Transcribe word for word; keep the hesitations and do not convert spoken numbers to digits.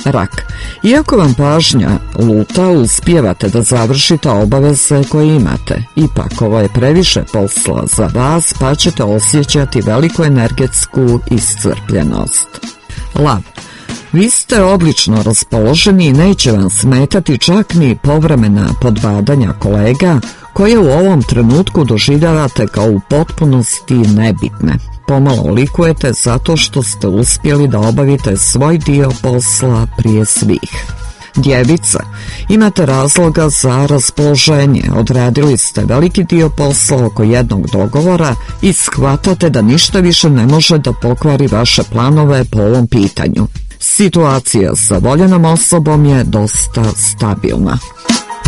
Rak. Iako vam pažnja luta, uspijevate da završite obaveze koje imate. Ipak, ovo je previše posla za vas, pa ćete osjećati veliku energetsku iscrpljenost. Lav. Vi ste odlično raspoloženi i neće vam smetati čak ni povremena podbadanja kolega koje u ovom trenutku doživljavate kao u potpunosti nebitne. Pomalo likujete zato što ste uspjeli da obavite svoj dio posla prije svih. Djevica, imate razloga za raspoloženje, odradili ste veliki dio posla oko jednog dogovora i shvatate da ništa više ne može da pokvari vaše planove po ovom pitanju. Situacija sa voljenom osobom je dosta stabilna.